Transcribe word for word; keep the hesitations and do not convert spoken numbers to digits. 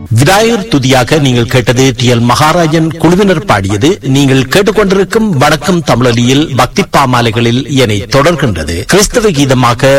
விநாயகர் துதியாக நீங்கள் கேட்டது D L மகாராஜன் குழுவினர் பாடியது. நீங்கள் கேட்டுக்கொண்டிருக்கும் வணக்கம் தமிழொலியில் பக்தி பாமாலைகளில் இதனை தொடர்கின்றது. கிறிஸ்தவ கீதமாக